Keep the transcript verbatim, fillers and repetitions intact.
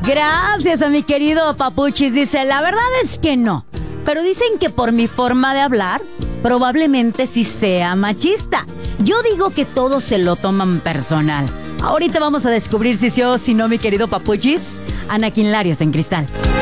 Gracias a mi querido Papuchis. Dice, la verdad es que no. Pero dicen que por mi forma de hablar, probablemente sí sea machista. Yo digo que todos se lo toman personal. Ahorita vamos a descubrir si sí o si no, mi querido Papuchis. Ana Quinlarios en Cristal.